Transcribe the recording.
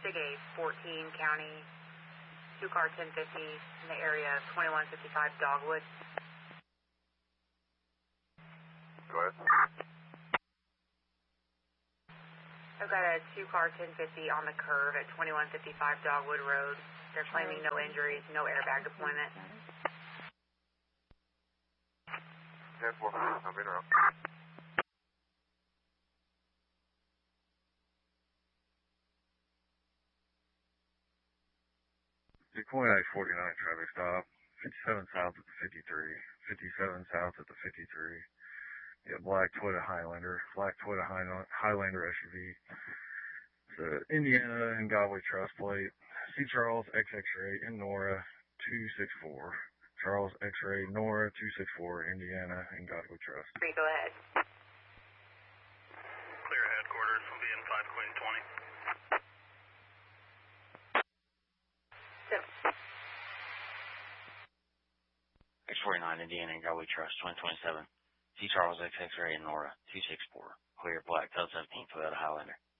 SIG 14 County, 2 car 1050 in the area of 2155 Dogwood. Go ahead. I've got a 2 car 1050 on the curve at 2155 Dogwood Road. They're claiming no injuries, no airbag deployment. 10-4, I'm in around. Point I-49 traffic stop, 57 south at the 53, 57 south at the 53. Yeah, black Toyota Highlander SUV. It's a Indiana and Godway Trust plate. C. Charles XX-ray in Nora 264. Charles X-ray Nora 264, Indiana and Godway Trust. Go ahead. Clear headquarters will be in 5 Queen 20. X49 Indiana and Godway Trust 2027. C. Charles XX-ray and Nora 264. Clear black Code 17 Toyota Highlander.